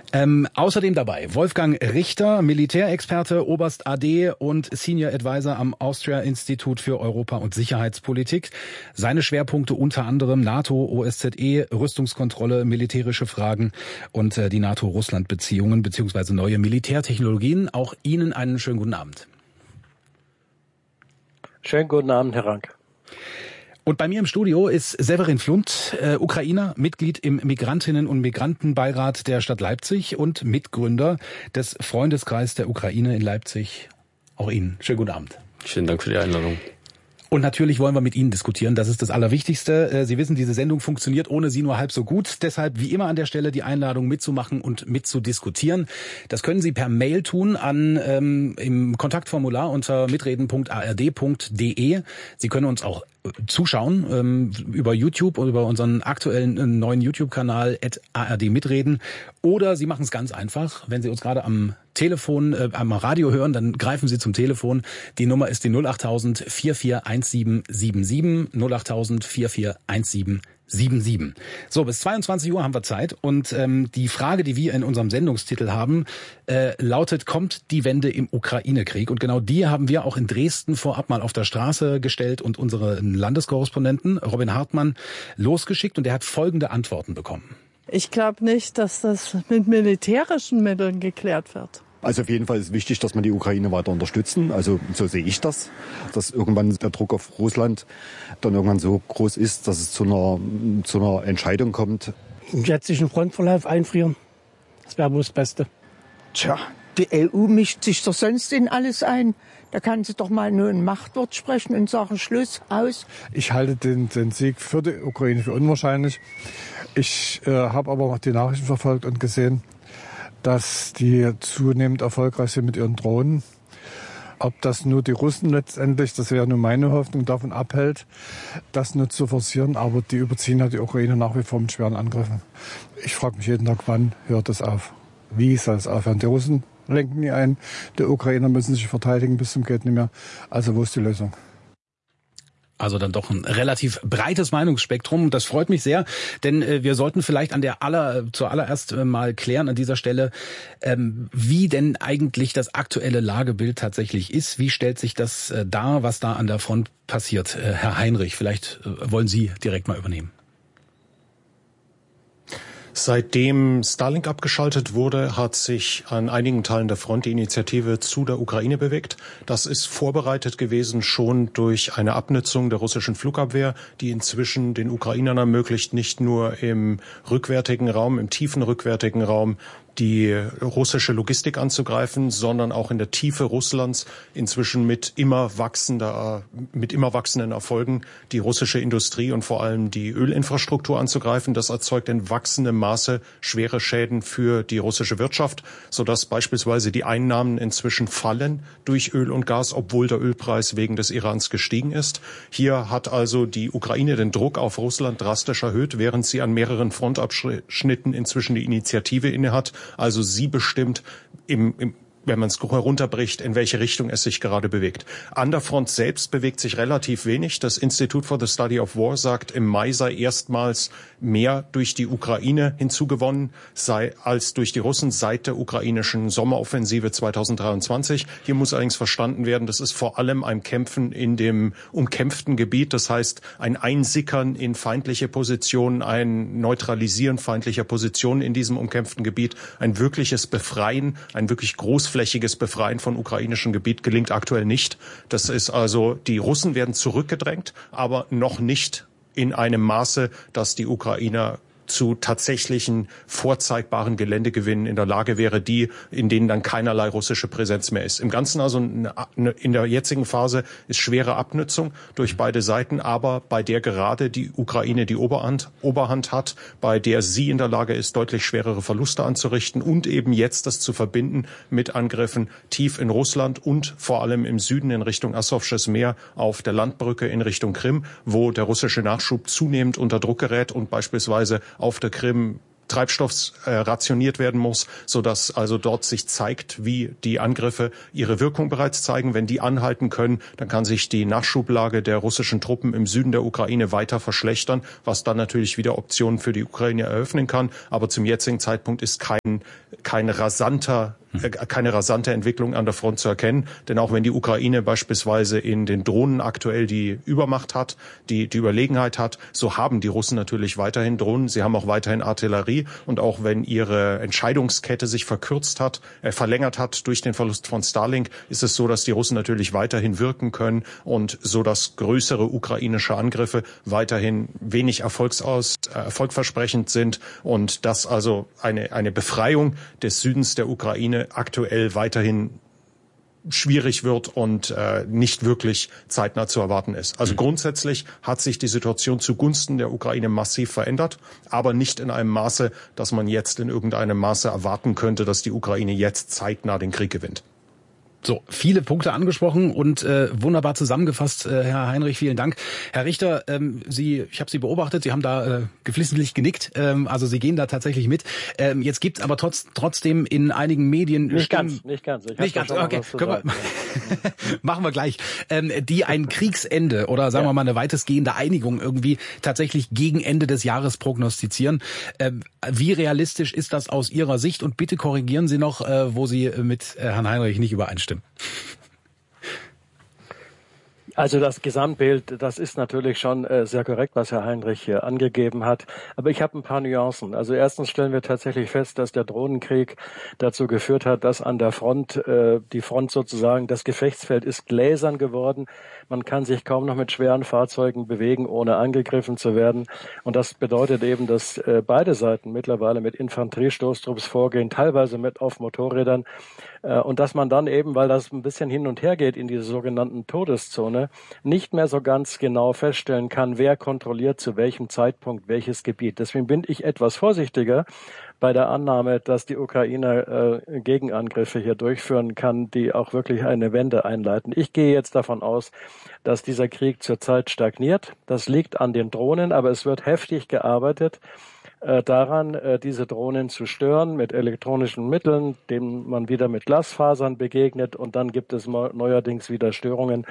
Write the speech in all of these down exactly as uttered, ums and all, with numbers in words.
Ähm, außerdem dabei Wolfgang Richter, Militärexperte, Oberst A D und Senior Advisor am Austria Institut für Europa- und Sicherheitspolitik. Seine Schwerpunkte unter anderem NATO, O S Z E, Rüstungskontrolle, militärische Fragen und äh, die NATO-Russland-Beziehungen bzw. neue Militärtechnologien. Auch Ihnen einen schönen guten Abend. Schönen guten Abend, Herr Rank. Und bei mir im Studio ist Severin Flund, äh, Ukrainer, Mitglied im Migrantinnen- und Migrantenbeirat der Stadt Leipzig und Mitgründer des Freundeskreis der Ukraine in Leipzig. Auch Ihnen schönen guten Abend. Vielen Dank für die Einladung. Und natürlich wollen wir mit Ihnen diskutieren. Das ist das Allerwichtigste. Sie wissen, diese Sendung funktioniert ohne Sie nur halb so gut. Deshalb wie immer an der Stelle die Einladung mitzumachen und mitzudiskutieren. Das können Sie per Mail tun an ähm, im Kontaktformular unter mitreden punkt a r d punkt d e. Sie können uns auch zuschauen ähm, über YouTube oder über unseren aktuellen äh, neuen YouTube-Kanal at A R D mitreden. Oder Sie machen es ganz einfach, wenn Sie uns gerade am Telefon, äh, am Radio hören, dann greifen Sie zum Telefon. Die Nummer ist die null acht null null vier vier eins sieben sieben sieben, null acht null null vier vier eins sieben sieben sieben. So, bis zweiundzwanzig Uhr haben wir Zeit und ähm, die Frage, die wir in unserem Sendungstitel haben, äh, lautet, kommt die Wende im Ukraine-Krieg? Und genau die haben wir auch in Dresden vorab mal auf der Straße gestellt und unseren Landeskorrespondenten Robin Hartmann losgeschickt und der hat folgende Antworten bekommen. Ich glaube nicht, dass das mit militärischen Mitteln geklärt wird. Also auf jeden Fall ist wichtig, dass wir die Ukraine weiter unterstützen. Also so sehe ich das, dass irgendwann der Druck auf Russland dann irgendwann so groß ist, dass es zu einer, zu einer Entscheidung kommt. Im jetzigen Frontverlauf einfrieren, das wäre wohl das Beste. Tja, die E U mischt sich doch sonst in alles ein. Da kann sie doch mal nur ein Machtwort sprechen und sagen Schluss, aus. Ich halte den, den Sieg für die Ukraine für unwahrscheinlich. Ich äh, habe aber auch die Nachrichten verfolgt und gesehen, dass die zunehmend erfolgreich sind mit ihren Drohnen. Ob das nur die Russen letztendlich, das wäre nur meine Hoffnung, davon abhält, das nur zu forcieren. Aber die überziehen ja die Ukraine nach wie vor mit schweren Angriffen. Ich frage mich jeden Tag, wann hört das auf? Wie soll es aufhören? Die Russen lenken nie ein, die Ukrainer müssen sich verteidigen bis zum geht nicht mehr. Also wo ist die Lösung? Also dann doch ein relativ breites Meinungsspektrum. Das freut mich sehr, denn äh, wir sollten vielleicht an der aller zuallererst äh, mal klären an dieser Stelle, ähm, wie denn eigentlich das aktuelle Lagebild tatsächlich ist. Wie stellt sich das äh, dar, was da an der Front passiert? Äh, Herr Heinrich, vielleicht äh, wollen Sie direkt mal übernehmen. Seitdem Starlink abgeschaltet wurde, hat sich an einigen Teilen der Front die Initiative zu der Ukraine bewegt. Das ist vorbereitet gewesen schon durch eine Abnutzung der russischen Flugabwehr, die inzwischen den Ukrainern ermöglicht, nicht nur im rückwärtigen Raum, im tiefen rückwärtigen Raum die russische Logistik anzugreifen, sondern auch in der Tiefe Russlands inzwischen mit immer wachsender, mit immer wachsenden Erfolgen die russische Industrie und vor allem die Ölinfrastruktur anzugreifen. Das erzeugt in wachsendem Maße schwere Schäden für die russische Wirtschaft, sodass beispielsweise die Einnahmen inzwischen fallen durch Öl und Gas, obwohl der Ölpreis wegen des Irans gestiegen ist. Hier hat also die Ukraine den Druck auf Russland drastisch erhöht, während sie an mehreren Frontabschnitten inzwischen die Initiative innehat. Also sie bestimmt, im, im, wenn man es herunterbricht, in welche Richtung es sich gerade bewegt. An der Front selbst bewegt sich relativ wenig. Das Institute for the Study of War sagt, im Mai sei erstmals mehr durch die Ukraine hinzugewonnen sei als durch die Russen seit der ukrainischen Sommeroffensive zweitausenddreiundzwanzig. Hier muss allerdings verstanden werden, das ist vor allem ein Kämpfen in dem umkämpften Gebiet. Das heißt, ein Einsickern in feindliche Positionen, ein Neutralisieren feindlicher Positionen in diesem umkämpften Gebiet, ein wirkliches Befreien, ein wirklich großflächiges Befreien von ukrainischem Gebiet gelingt aktuell nicht. Das ist also, die Russen werden zurückgedrängt, aber noch nicht in einem Maße, dass die Ukrainer zu tatsächlichen vorzeigbaren Geländegewinnen in der Lage wäre, die, in denen dann keinerlei russische Präsenz mehr ist. Im Ganzen also eine, eine, in der jetzigen Phase ist schwere Abnutzung durch beide Seiten, aber bei der gerade die Ukraine die Oberhand, Oberhand hat, bei der sie in der Lage ist, deutlich schwerere Verluste anzurichten und eben jetzt das zu verbinden mit Angriffen tief in Russland und vor allem im Süden in Richtung Asowsches Meer auf der Landbrücke in Richtung Krim, wo der russische Nachschub zunehmend unter Druck gerät und beispielsweise auf der Krim Treibstoffs äh, rationiert werden muss, sodass also dort sich zeigt, wie die Angriffe ihre Wirkung bereits zeigen. Wenn die anhalten können, dann kann sich die Nachschublage der russischen Truppen im Süden der Ukraine weiter verschlechtern, was dann natürlich wieder Optionen für die Ukraine eröffnen kann. Aber zum jetzigen Zeitpunkt ist kein, kein rasanter keine rasante Entwicklung an der Front zu erkennen. Denn auch wenn die Ukraine beispielsweise in den Drohnen aktuell die Übermacht hat, die, die Überlegenheit hat, so haben die Russen natürlich weiterhin Drohnen. Sie haben auch weiterhin Artillerie. Und auch wenn ihre Entscheidungskette sich verkürzt hat, äh, verlängert hat durch den Verlust von Starlink, ist es so, dass die Russen natürlich weiterhin wirken können und so, dass größere ukrainische Angriffe weiterhin wenig erfolgsaus, äh, erfolgversprechend sind und dass also eine, eine Befreiung des Südens der Ukraine aktuell weiterhin schwierig wird und äh, nicht wirklich zeitnah zu erwarten ist. Also grundsätzlich hat sich die Situation zugunsten der Ukraine massiv verändert, aber nicht in einem Maße, dass man jetzt in irgendeinem Maße erwarten könnte, dass die Ukraine jetzt zeitnah den Krieg gewinnt. So, viele Punkte angesprochen und äh, wunderbar zusammengefasst, äh, Herr Heinrich, vielen Dank. Herr Richter, ähm, Sie, ich habe Sie beobachtet, Sie haben da äh, geflissentlich genickt, ähm, also Sie gehen da tatsächlich mit. Ähm, jetzt gibt's aber trotz, trotzdem in einigen Medien... Nicht Stimmen, ganz, nicht ganz. Ich nicht ganz, okay, können wir, machen wir gleich. Ähm, die ein Kriegsende oder sagen ja. wir mal eine weitestgehende Einigung irgendwie tatsächlich gegen Ende des Jahres prognostizieren. Ähm, wie realistisch ist das aus Ihrer Sicht? Und bitte korrigieren Sie noch, äh, wo Sie mit äh, Herrn Heinrich nicht übereinstimmen. Also das Gesamtbild, das ist natürlich schon äh, sehr korrekt, was Herr Heinrich hier angegeben hat. Aber ich habe ein paar Nuancen. Also erstens stellen wir tatsächlich fest, dass der Drohnenkrieg dazu geführt hat, dass an der Front, äh, die Front sozusagen, das Gefechtsfeld ist gläsern geworden. Man kann sich kaum noch mit schweren Fahrzeugen bewegen, ohne angegriffen zu werden. Und das bedeutet eben, dass äh, beide Seiten mittlerweile mit Infanteriestoßtrupps vorgehen, teilweise mit auf Motorrädern. Äh, und dass man dann eben, weil das ein bisschen hin und her geht in diese sogenannten Todeszone, nicht mehr so ganz genau feststellen kann, wer kontrolliert zu welchem Zeitpunkt welches Gebiet. Deswegen bin ich etwas vorsichtiger bei der Annahme, dass die Ukraine äh, Gegenangriffe hier durchführen kann, die auch wirklich eine Wende einleiten. Ich gehe jetzt davon aus, dass dieser Krieg zurzeit stagniert. Das liegt an den Drohnen, aber es wird heftig gearbeitet äh, daran, äh, diese Drohnen zu stören mit elektronischen Mitteln, denen man wieder mit Glasfasern begegnet. Und dann gibt es neuerdings wieder Störungen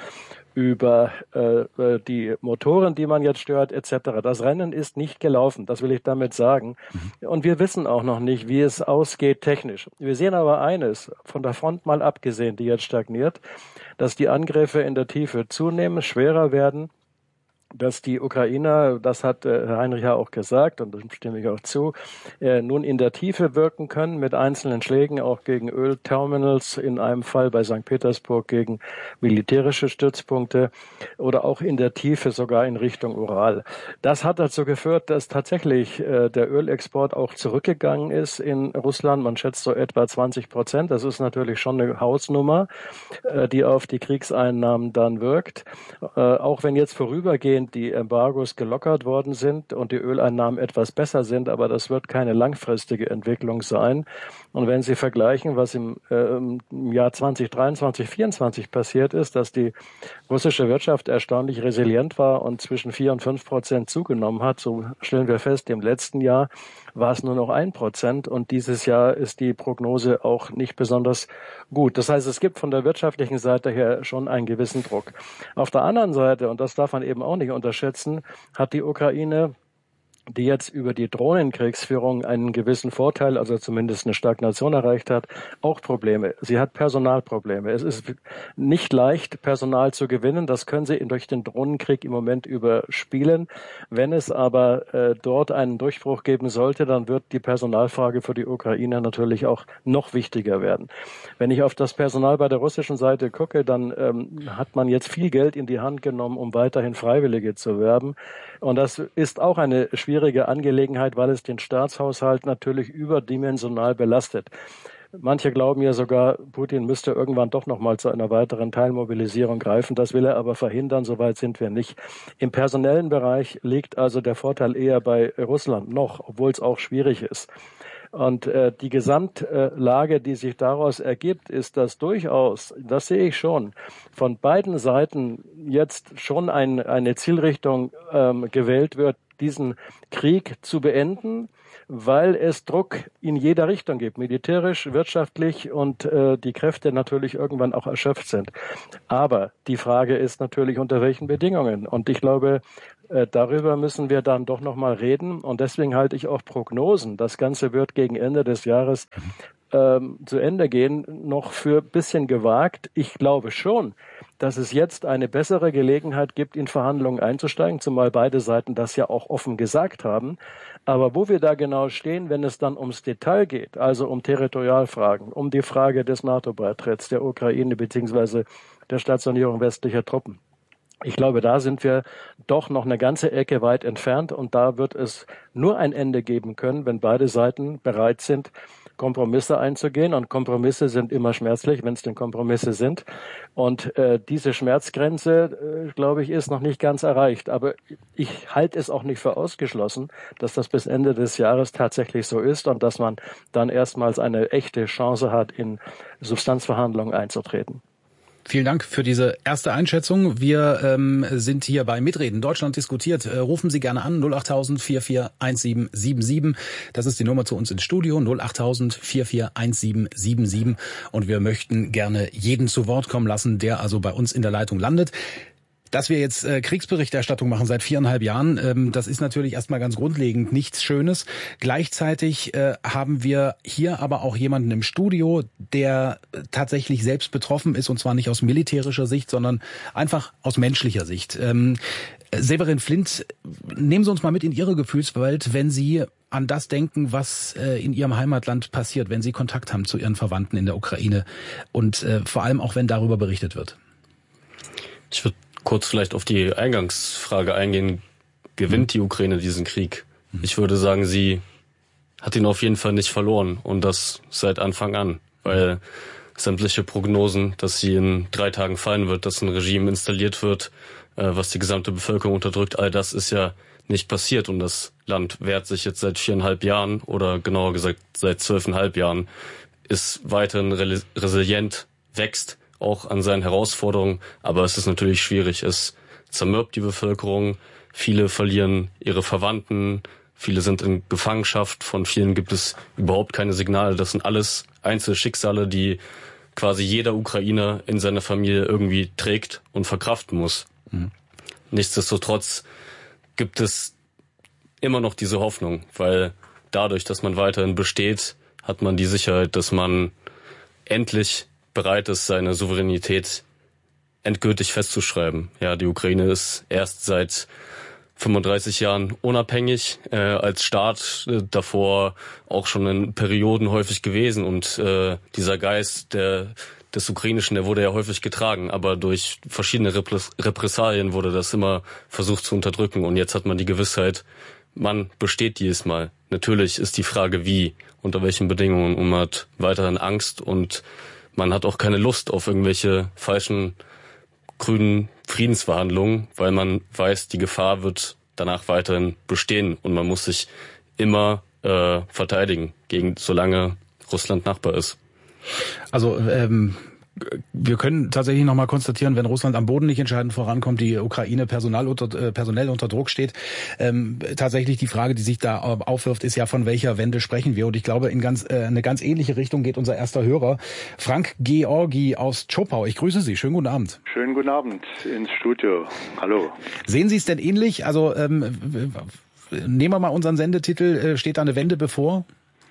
über äh, die Motoren, die man jetzt stört, et cetera. Das Rennen ist nicht gelaufen, das will ich damit sagen. Mhm. Und wir wissen auch noch nicht, wie es ausgeht technisch. Wir sehen aber eines, von der Front mal abgesehen, die jetzt stagniert, dass die Angriffe in der Tiefe zunehmen, schwerer werden, dass die Ukrainer, das hat äh, Herr Heinrich ja auch gesagt, und dem stimme ich auch zu, äh, nun in der Tiefe wirken können mit einzelnen Schlägen, auch gegen Ölterminals, in einem Fall bei Sankt Petersburg gegen militärische Stützpunkte oder auch in der Tiefe sogar in Richtung Ural. Das hat dazu geführt, dass tatsächlich äh, der Ölexport auch zurückgegangen ist in Russland. Man schätzt so etwa zwanzig Prozent. Das ist natürlich schon eine Hausnummer, äh, die auf die Kriegseinnahmen dann wirkt. Äh, auch wenn jetzt vorübergehend die Embargos gelockert worden sind und die Öleinnahmen etwas besser sind, aber das wird keine langfristige Entwicklung sein. Und wenn Sie vergleichen, was im, äh, im Jahr zwanzig dreiundzwanzig, vierundzwanzig passiert ist, dass die russische Wirtschaft erstaunlich resilient war und zwischen vier und fünf Prozent zugenommen hat, so stellen wir fest, im letzten Jahr war es nur noch ein Prozent und dieses Jahr ist die Prognose auch nicht besonders gut. Das heißt, es gibt von der wirtschaftlichen Seite her schon einen gewissen Druck. Auf der anderen Seite, und das darf man eben auch nicht unterschätzen, hat die Ukraine, die jetzt über die Drohnenkriegsführung einen gewissen Vorteil, also zumindest eine Stagnation erreicht hat, auch Probleme. Sie hat Personalprobleme. Es ist nicht leicht, Personal zu gewinnen. Das können sie durch den Drohnenkrieg im Moment überspielen. Wenn es aber äh, dort einen Durchbruch geben sollte, dann wird die Personalfrage für die Ukrainer natürlich auch noch wichtiger werden. Wenn ich auf das Personal bei der russischen Seite gucke, dann ähm, hat man jetzt viel Geld in die Hand genommen, um weiterhin Freiwillige zu werben. Und das ist auch eine schwierige Angelegenheit, weil es den Staatshaushalt natürlich überdimensional belastet. Manche glauben ja sogar, Putin müsste irgendwann doch noch mal zu einer weiteren Teilmobilisierung greifen. Das will er aber verhindern, soweit sind wir nicht. Im personellen Bereich liegt also der Vorteil eher bei Russland noch, obwohl es auch schwierig ist. Und äh, die Gesamtlage, die sich daraus ergibt, ist, dass durchaus, das sehe ich schon, von beiden Seiten jetzt schon ein, eine Zielrichtung ähm, gewählt wird, diesen Krieg zu beenden, weil es Druck in jeder Richtung gibt, militärisch, wirtschaftlich und äh, die Kräfte natürlich irgendwann auch erschöpft sind. Aber die Frage ist natürlich, unter welchen Bedingungen. Und ich glaube, äh, darüber müssen wir dann doch nochmal reden. Und deswegen halte ich auch Prognosen. Das Ganze wird gegen Ende des Jahres ähm, zu Ende gehen, noch für ein bisschen gewagt. Ich glaube schon, dass es jetzt eine bessere Gelegenheit gibt, in Verhandlungen einzusteigen, zumal beide Seiten das ja auch offen gesagt haben. Aber wo wir da genau stehen, wenn es dann ums Detail geht, also um Territorialfragen, um die Frage des NATO-Beitritts der Ukraine beziehungsweise der Stationierung westlicher Truppen, ich glaube, da sind wir doch noch eine ganze Ecke weit entfernt und da wird es nur ein Ende geben können, wenn beide Seiten bereit sind, Kompromisse einzugehen. Und Kompromisse sind immer schmerzlich, wenn es denn Kompromisse sind. Und äh, diese Schmerzgrenze, äh, glaube ich, ist noch nicht ganz erreicht. Aber ich halte es auch nicht für ausgeschlossen, dass das bis Ende des Jahres tatsächlich so ist und dass man dann erstmals eine echte Chance hat, in Substanzverhandlungen einzutreten. Vielen Dank für diese erste Einschätzung. Wir ähm, sind hier bei Mitreden. Deutschland diskutiert. Äh, rufen Sie gerne an null acht tausend vier vier eins sieben sieben sieben. Das ist die Nummer zu uns ins Studio null acht tausend vier vier eins sieben sieben sieben. Und wir möchten gerne jeden zu Wort kommen lassen, der also bei uns in der Leitung landet. Dass wir jetzt äh, Kriegsberichterstattung machen seit viereinhalb Jahren, ähm, das ist natürlich erstmal ganz grundlegend nichts Schönes. Gleichzeitig äh, haben wir hier aber auch jemanden im Studio, der äh, tatsächlich selbst betroffen ist, und zwar nicht aus militärischer Sicht, sondern einfach aus menschlicher Sicht. Ähm, Severin Flint, nehmen Sie uns mal mit in Ihre Gefühlswelt, wenn Sie an das denken, was äh, in Ihrem Heimatland passiert, wenn Sie Kontakt haben zu Ihren Verwandten in der Ukraine und äh, vor allem auch, wenn darüber berichtet wird. Ich würde kurz vielleicht auf die Eingangsfrage eingehen. Gewinnt die Ukraine diesen Krieg? Ich würde sagen, sie hat ihn auf jeden Fall nicht verloren und das seit Anfang an, weil sämtliche Prognosen, dass sie in drei Tagen fallen wird, dass ein Regime installiert wird, was die gesamte Bevölkerung unterdrückt, all das ist ja nicht passiert und das Land wehrt sich jetzt seit viereinhalb Jahren oder genauer gesagt seit zwölfeinhalb Jahren, ist weiterhin resilient, wächst auch an seinen Herausforderungen, aber es ist natürlich schwierig. Es zermürbt die Bevölkerung, viele verlieren ihre Verwandten, viele sind in Gefangenschaft, von vielen gibt es überhaupt keine Signale. Das sind alles Einzelschicksale, die quasi jeder Ukrainer in seiner Familie irgendwie trägt und verkraften muss. Mhm. Nichtsdestotrotz gibt es immer noch diese Hoffnung, weil dadurch, dass man weiterhin besteht, hat man die Sicherheit, dass man endlich bereit ist, seine Souveränität endgültig festzuschreiben. Ja, die Ukraine ist erst seit fünfunddreißig Jahren unabhängig äh, als Staat, äh, davor auch schon in Perioden häufig gewesen und äh, dieser Geist der des Ukrainischen, der wurde ja häufig getragen, aber durch verschiedene Repressalien wurde das immer versucht zu unterdrücken und jetzt hat man die Gewissheit, man besteht diesmal. Natürlich ist die Frage, wie, unter welchen Bedingungen, und man hat weiterhin Angst und man hat auch keine Lust auf irgendwelche falschen grünen Friedensverhandlungen, weil man weiß, die Gefahr wird danach weiterhin bestehen und man muss sich immer äh, verteidigen, gegen solange Russland Nachbar ist. Also ähm, wir können tatsächlich noch mal konstatieren, wenn Russland am Boden nicht entscheidend vorankommt, die Ukraine personal unter, äh, personell unter Druck steht. Ähm, tatsächlich die Frage, die sich da aufwirft, ist ja, von welcher Wende sprechen wir? Und ich glaube, in ganz äh, eine ganz ähnliche Richtung geht unser erster Hörer, Frank Georgi aus Zschopau. Ich grüße Sie. Schönen guten Abend. Schönen guten Abend ins Studio. Hallo. Sehen Sie es denn ähnlich? Also ähm, nehmen wir mal unseren Sendetitel. Äh, steht da eine Wende bevor?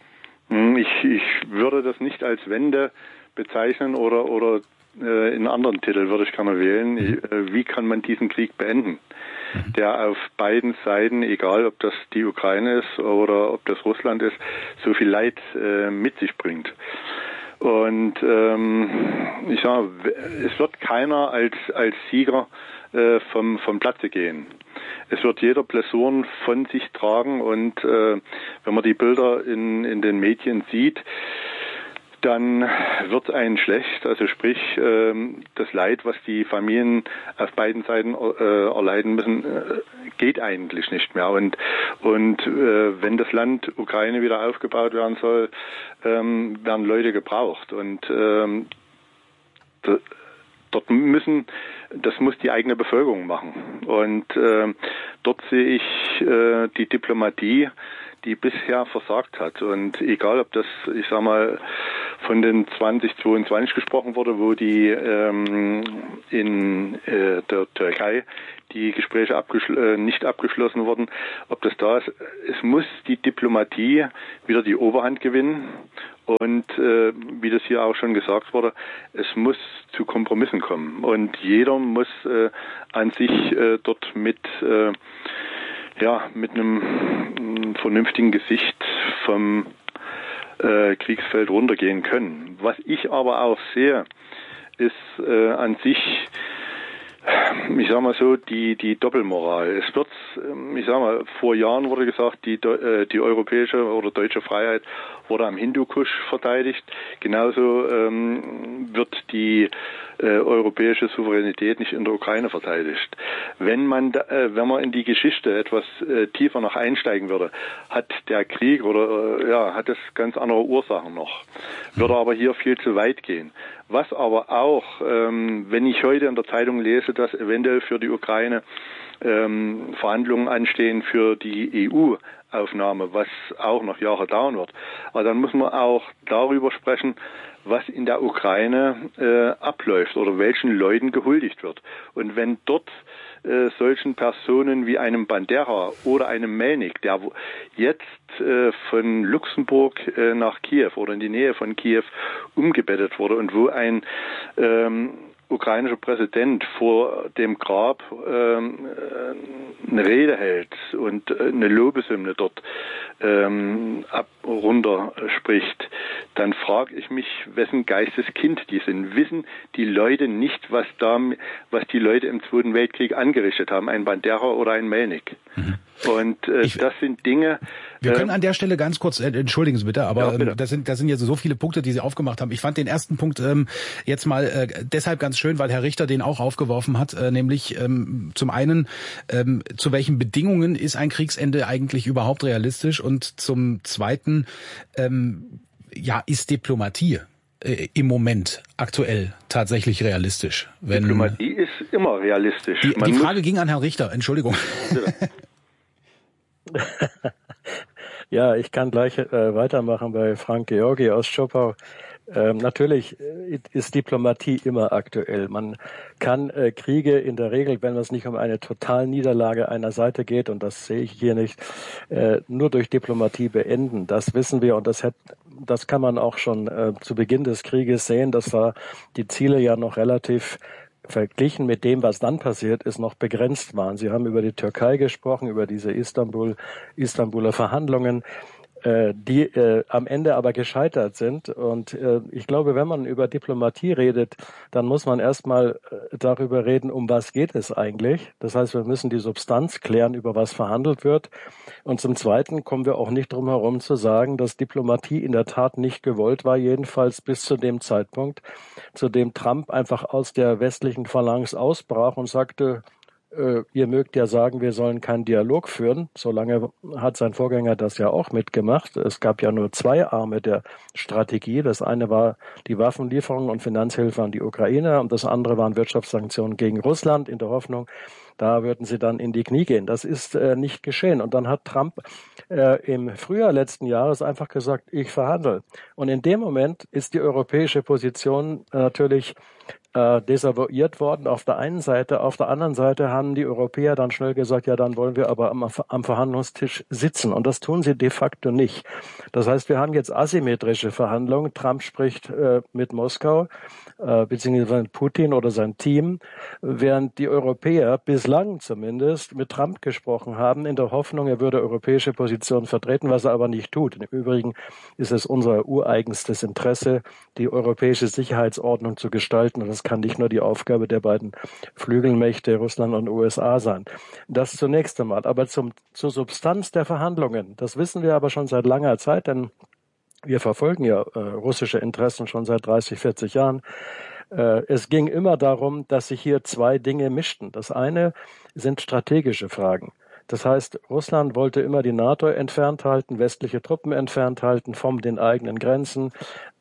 Ich, ich würde das nicht als Wende bezeichnen oder oder äh, einen anderen Titel würde ich gerne wählen. Äh, wie kann man diesen Krieg beenden, der auf beiden Seiten, egal ob das die Ukraine ist oder ob das Russland ist, so viel Leid äh, mit sich bringt. Und ähm, ich sage, es wird keiner als als Sieger äh, vom vom Platze gehen. Es wird jeder Blessuren von sich tragen und äh, wenn man die Bilder in in den Medien sieht, dann wird einem schlecht. Also sprich, äh, das Leid, was die Familien auf beiden Seiten äh, erleiden müssen, äh, geht eigentlich nicht mehr. Und und äh, wenn das Land Ukraine wieder aufgebaut werden soll, ähm, werden Leute gebraucht. Und ähm, d- dort müssen, das muss die eigene Bevölkerung machen. Und äh, dort sehe ich äh, die Diplomatie, die bisher versagt hat. Und egal, ob das, ich sag mal, von den zwanzig zweiundzwanzig gesprochen wurde, wo die ähm, in äh, der Türkei die Gespräche abgeschl- äh, nicht abgeschlossen wurden, ob das da ist. Es muss die Diplomatie wieder die Oberhand gewinnen. Und äh, wie das hier auch schon gesagt wurde, es muss zu Kompromissen kommen. Und jeder muss äh, an sich äh, dort mit äh, ja mit einem vernünftigen Gesicht vom äh, Kriegsfeld runtergehen können. Was ich aber auch sehe, ist äh, an sich, ich sag mal so, die die Doppelmoral. Es wird, ich sag mal, vor Jahren wurde gesagt, die die europäische oder deutsche Freiheit wurde am Hindukusch verteidigt. Genauso ähm, wird die äh, europäische Souveränität nicht in der Ukraine verteidigt. Wenn man da, äh, wenn man in die Geschichte etwas äh, tiefer noch einsteigen würde, hat der Krieg oder äh, ja hat es ganz andere Ursachen noch. Würde aber hier viel zu weit gehen. Was aber auch, ähm, wenn ich heute in der Zeitung lese, dass eventuell für die Ukraine ähm, Verhandlungen anstehen für die E U-Aufnahme, was auch noch Jahre dauern wird. Aber dann muss man auch darüber sprechen, was in der Ukraine äh, abläuft oder welchen Leuten gehuldigt wird. Und wenn dort äh, solchen Personen wie einem Bandera oder einem Melnik, der jetzt äh, von Luxemburg äh, nach Kiew oder in die Nähe von Kiew umgebettet wurde und wo ein ähm, ukrainischer Präsident vor dem Grab ähm, eine Rede hält und eine Lobeshymne dort ähm, ab runter spricht, dann frage ich mich, wessen Geisteskind die sind. Wissen die Leute nicht, was da, was die Leute im Zweiten Weltkrieg angerichtet haben, ein Bandera oder ein Melnik? Mhm. Und äh, ich, das sind Dinge. Wir können an der Stelle ganz kurz, äh, entschuldigen Sie bitte, aber ja, bitte. Ähm, das sind das sind jetzt so viele Punkte, die Sie aufgemacht haben. Ich fand den ersten Punkt ähm, jetzt mal äh, deshalb ganz schön, weil Herr Richter den auch aufgeworfen hat, äh, nämlich ähm, zum einen, ähm, zu welchen Bedingungen ist ein Kriegsende eigentlich überhaupt realistisch, und zum zweiten, ähm, ja, ist Diplomatie äh, im Moment aktuell tatsächlich realistisch? Wenn Diplomatie ist immer realistisch. Die, die Frage ging an Herrn Richter, Entschuldigung. Ja, ich kann gleich äh, weitermachen bei Frank Georgi aus Schopau. Ähm, natürlich ist Diplomatie immer aktuell. Man kann äh, Kriege in der Regel, wenn es nicht um eine Totalniederlage einer Seite geht, und das sehe ich hier nicht, äh, nur durch Diplomatie beenden. Das wissen wir, und das, hat, das kann man auch schon äh, zu Beginn des Krieges sehen, dass da die Ziele ja noch relativ verglichen mit dem, was dann passiert ist, noch begrenzt waren. Sie haben über die Türkei gesprochen, über diese Istanbul, Istanbuler Verhandlungen, äh, die äh, am Ende aber gescheitert sind. Und äh, ich glaube, wenn man über Diplomatie redet, dann muss man erstmal äh, darüber reden, um was geht es eigentlich. Das heißt, wir müssen die Substanz klären, über was verhandelt wird. Und zum Zweiten kommen wir auch nicht drum herum zu sagen, dass Diplomatie in der Tat nicht gewollt war, jedenfalls bis zu dem Zeitpunkt, zu dem Trump einfach aus der westlichen Phalanx ausbrach und sagte, äh, ihr mögt ja sagen, wir sollen keinen Dialog führen. Solange hat sein Vorgänger das ja auch mitgemacht. Es gab ja nur zwei Arme der Strategie. Das eine war die Waffenlieferung und Finanzhilfe an die Ukraine, und das andere waren Wirtschaftssanktionen gegen Russland in der Hoffnung, da würden sie dann in die Knie gehen. Das ist äh, nicht geschehen. Und dann hat Trump äh, im Frühjahr letzten Jahres einfach gesagt, ich verhandle. Und in dem Moment ist die europäische Position äh, natürlich äh, desavouiert worden auf der einen Seite. Auf der anderen Seite haben die Europäer dann schnell gesagt, ja, dann wollen wir aber am, am Verhandlungstisch sitzen. Und das tun sie de facto nicht. Das heißt, wir haben jetzt asymmetrische Verhandlungen. Trump spricht äh, mit Moskau, äh, beziehungsweise mit Putin oder sein Team, während die Europäer bislang zumindest mit Trump gesprochen haben, in der Hoffnung, er würde europäische Positionen vertreten, was er aber nicht tut. Im Übrigen ist es unser ureigenstes Interesse, die europäische Sicherheitsordnung zu gestalten. Und das kann nicht nur die Aufgabe der beiden Flügelmächte Russland und U S A sein. Das zunächst einmal. Aber zum, zur Substanz der Verhandlungen, das wissen wir aber schon seit langer Zeit, denn wir verfolgen ja äh, russische Interessen schon seit dreißig, vierzig Jahren. Äh, es ging immer darum, dass sich hier zwei Dinge mischten. Das eine sind strategische Fragen. Das heißt, Russland wollte immer die NATO entfernt halten, westliche Truppen entfernt halten von den eigenen Grenzen.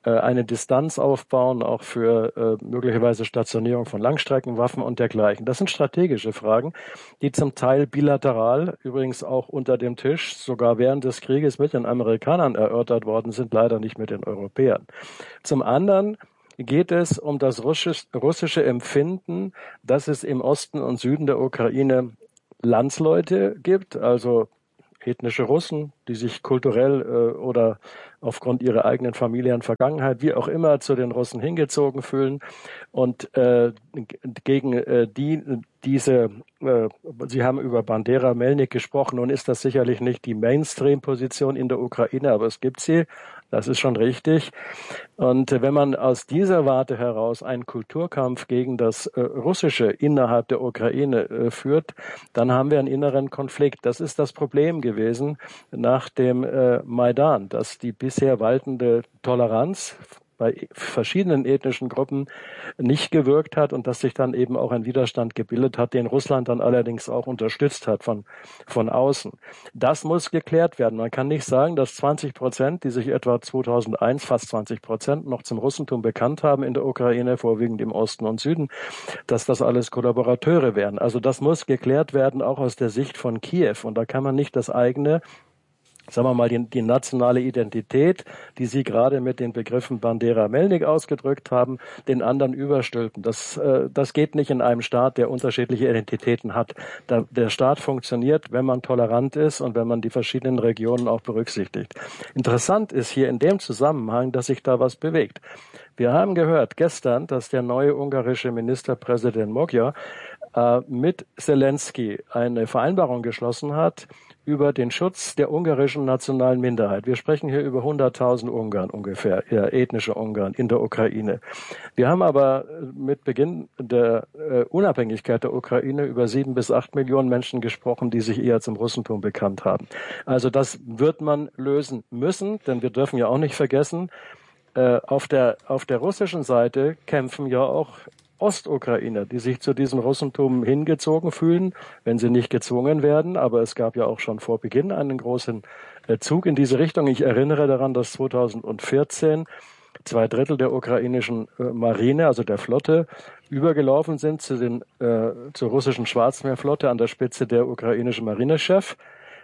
eine Distanz aufbauen, auch für äh, möglicherweise Stationierung von Langstreckenwaffen und dergleichen. Das sind strategische Fragen, die zum Teil bilateral, übrigens auch unter dem Tisch, sogar während des Krieges mit den Amerikanern erörtert worden sind, leider nicht mit den Europäern. Zum anderen geht es um das russische Empfinden, dass es im Osten und Süden der Ukraine Landsleute gibt, also ethnische Russen, die sich kulturell äh, oder aufgrund ihrer eigenen Familienvergangenheit, wie auch immer, zu den Russen hingezogen fühlen und äh, gegen äh, die diese, äh, Sie haben über Bandera Melnik gesprochen, nun ist das sicherlich nicht die Mainstream-Position in der Ukraine, aber es gibt sie. Das ist schon richtig. Und wenn man aus dieser Warte heraus einen Kulturkampf gegen das äh, Russische innerhalb der Ukraine äh, führt, dann haben wir einen inneren Konflikt. Das ist das Problem gewesen nach dem äh, Maidan, dass die bisher waltende Toleranz bei verschiedenen ethnischen Gruppen nicht gewirkt hat und dass sich dann eben auch ein Widerstand gebildet hat, den Russland dann allerdings auch unterstützt hat von, von außen. Das muss geklärt werden. Man kann nicht sagen, dass zwanzig Prozent, die sich etwa zweitausendeins, fast zwanzig Prozent noch zum Russentum bekannt haben in der Ukraine, vorwiegend im Osten und Süden, dass das alles Kollaborateure wären. Also das muss geklärt werden, auch aus der Sicht von Kiew. Und da kann man nicht das eigene, sagen wir mal, die, die nationale Identität, die Sie gerade mit den Begriffen Bandera Melnik ausgedrückt haben, den anderen überstülpen. Das, äh, das geht nicht in einem Staat, der unterschiedliche Identitäten hat. Da, der Staat funktioniert, wenn man tolerant ist und wenn man die verschiedenen Regionen auch berücksichtigt. Interessant ist hier in dem Zusammenhang, dass sich da was bewegt. Wir haben gehört gestern, dass der neue ungarische Ministerpräsident Magyar äh, mit Zelensky eine Vereinbarung geschlossen hat über den Schutz der ungarischen nationalen Minderheit. Wir sprechen hier über hunderttausend Ungarn ungefähr, ja, ethnische Ungarn in der Ukraine. Wir haben aber mit Beginn der äh, Unabhängigkeit der Ukraine über sieben bis acht Millionen Menschen gesprochen, die sich eher zum Russentum bekannt haben. Also das wird man lösen müssen, denn wir dürfen ja auch nicht vergessen, äh, auf der, auf der russischen Seite kämpfen ja auch Ostukrainer, die sich zu diesem Russentum hingezogen fühlen, wenn sie nicht gezwungen werden. Aber es gab ja auch schon vor Beginn einen großen äh, Zug in diese Richtung. Ich erinnere daran, dass zweitausendvierzehn zwei Drittel der ukrainischen äh, Marine, also der Flotte, übergelaufen sind zu den, äh, zur russischen Schwarzmeerflotte an der Spitze der ukrainische Marinechef.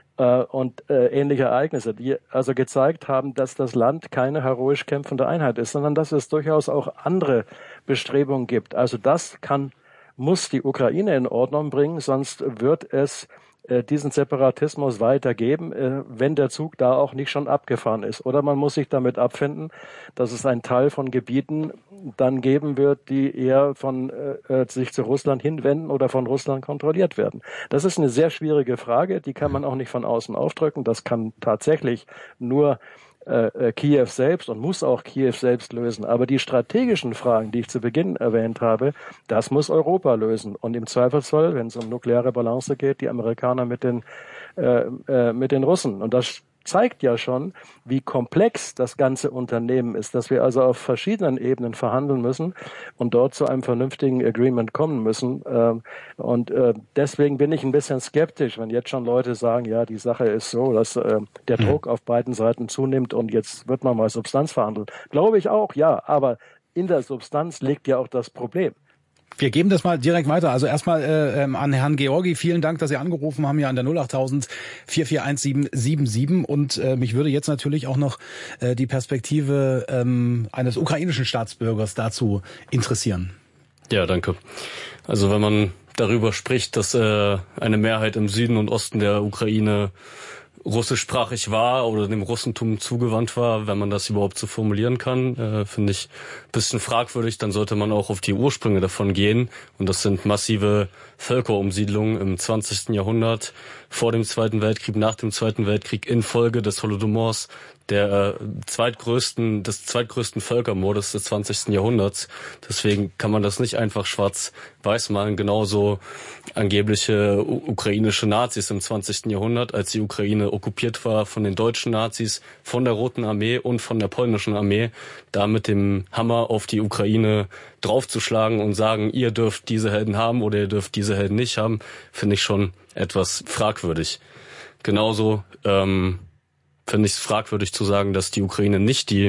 Und äh, ähnliche Ereignisse, die also gezeigt haben, dass das Land keine heroisch kämpfende Einheit ist, sondern dass es durchaus auch andere Bestrebungen gibt. Also das kann, muss die Ukraine in Ordnung bringen, sonst wird es äh, diesen Separatismus weitergeben, äh, wenn der Zug da auch nicht schon abgefahren ist. Oder man muss sich damit abfinden, dass es einen Teil von Gebieten dann geben wird, die eher von äh, sich zu Russland hinwenden oder von Russland kontrolliert werden. Das ist eine sehr schwierige Frage, die kann man auch nicht von außen aufdrücken. Das kann tatsächlich nur äh, Kiew selbst und muss auch Kiew selbst lösen. Aber die strategischen Fragen, die ich zu Beginn erwähnt habe, das muss Europa lösen. Und im Zweifelsfall, wenn es um nukleare Balance geht, die Amerikaner mit den äh, äh, mit den Russen. Und das zeigt ja schon, wie komplex das ganze Unternehmen ist, dass wir also auf verschiedenen Ebenen verhandeln müssen und dort zu einem vernünftigen Agreement kommen müssen. Und deswegen bin ich ein bisschen skeptisch, wenn jetzt schon Leute sagen, ja, die Sache ist so, dass der Druck auf beiden Seiten zunimmt und jetzt wird man mal Substanz verhandeln. Glaube ich auch, ja, aber in der Substanz liegt ja auch das Problem. Wir geben das mal direkt weiter. Also erstmal äh, an Herrn Georgi, vielen Dank, dass Sie angerufen haben, ja an der null achttausend vier vier eins sieben sieben sieben. Und äh, mich würde jetzt natürlich auch noch äh, die Perspektive ähm, eines ukrainischen Staatsbürgers dazu interessieren. Ja, danke. Also wenn man darüber spricht, dass äh, eine Mehrheit im Süden und Osten der Ukraine russischsprachig war oder dem Russentum zugewandt war, wenn man das überhaupt so formulieren kann, äh, finde ich ein bisschen fragwürdig. Dann sollte man auch auf die Ursprünge davon gehen. Und das sind massive Völkerumsiedlungen im zwanzigsten Jahrhundert, vor dem Zweiten Weltkrieg, nach dem Zweiten Weltkrieg, infolge des Holodomors, der äh, zweitgrößten, des zweitgrößten Völkermordes des zwanzigsten Jahrhunderts. Deswegen kann man das nicht einfach schwarz-weiß malen. Genauso angebliche u- ukrainische Nazis im zwanzigsten Jahrhundert, als die Ukraine okkupiert war von den deutschen Nazis, von der Roten Armee und von der polnischen Armee, da mit dem Hammer auf die Ukraine draufzuschlagen und sagen, ihr dürft diese Helden haben oder ihr dürft diese Helden nicht haben, finde ich schon etwas fragwürdig. Genauso ähm, finde ich es fragwürdig zu sagen, dass die Ukraine nicht die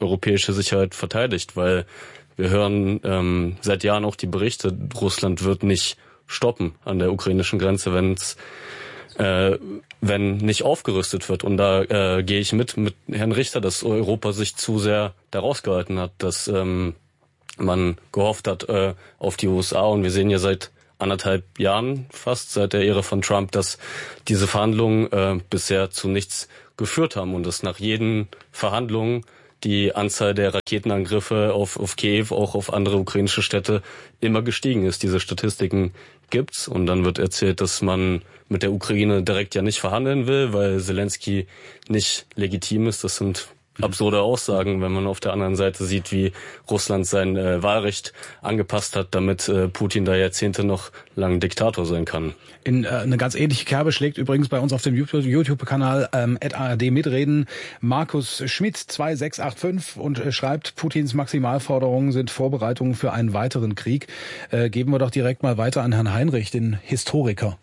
europäische Sicherheit verteidigt, weil wir hören ähm, seit Jahren auch die Berichte, Russland wird nicht stoppen an der ukrainischen Grenze, wenn's, äh, wenn nicht aufgerüstet wird. Und da äh, gehe ich mit mit Herrn Richter, dass Europa sich zu sehr da rausgehalten hat, dass ähm, man gehofft hat äh, auf die U S A. Und wir sehen ja seit anderthalb Jahren fast, seit der Ära von Trump, dass diese Verhandlungen äh, bisher zu nichts geführt haben und dass nach jeden Verhandlungen die Anzahl der Raketenangriffe auf, auf Kiew, auch auf andere ukrainische Städte, immer gestiegen ist. Diese Statistiken gibt's. Und dann wird erzählt, dass man mit der Ukraine direkt ja nicht verhandeln will, weil Zelensky nicht legitim ist. Das sind absurde Aussagen, wenn man auf der anderen Seite sieht, wie Russland sein äh, Wahlrecht angepasst hat, damit äh, Putin da Jahrzehnte noch lang Diktator sein kann. In äh, eine ganz ähnliche Kerbe schlägt übrigens bei uns auf dem YouTube-Kanal ähm, at A R D mitreden Markus Schmidt zwei sechs acht fünf und äh, schreibt, Putins Maximalforderungen sind Vorbereitungen für einen weiteren Krieg. Äh, geben wir doch direkt mal weiter an Herrn Heinrich, den Historiker.